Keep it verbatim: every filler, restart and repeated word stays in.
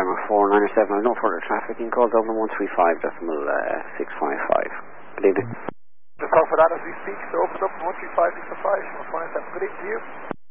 November four nine seven. No further traffic. You can call Dublin one three five decimal uh, six five five. Good evening. The call for that as we speak, so open up one three five six five, one five seven. Good evening to you.